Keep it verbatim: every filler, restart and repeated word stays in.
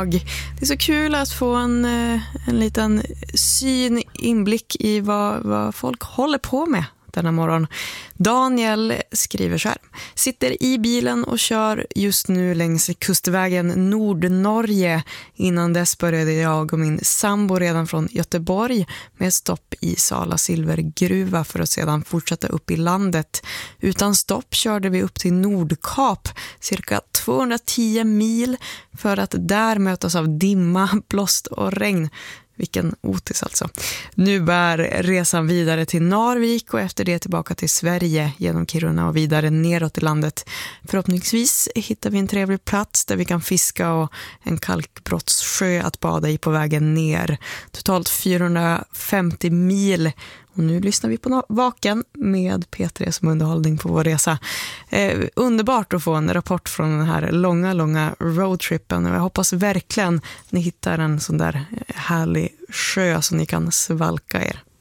dag. Det är så kul att få en, en liten syn, inblick i vad, vad folk håller på med denna morgon. Daniel skriver så här: sitter i bilen och kör just nu längs kustvägen Nordnorge. Innan dess började jag och min sambo redan från Göteborg med stopp i Sala silvergruva för att sedan fortsätta upp i landet. Utan stopp körde vi upp till Nordkap, cirka tvåhundratio mil, för att där mötas av dimma, blåst och regn. Vilken otis alltså. Nu bär resan vidare till Narvik och efter det tillbaka till Sverige genom Kiruna och vidare neråt i landet. Förhoppningsvis hittar vi en trevlig plats där vi kan fiska och en kalkbrottssjö att bada i på vägen ner. Totalt fyrahundrafemtio mil. Och nu lyssnar vi på Vaken med P tre som underhållning på vår resa. Eh, underbart att få en rapport från den här långa, långa roadtrippen. Och jag hoppas verkligen ni hittar en sån där härlig sjö som ni kan svalka er.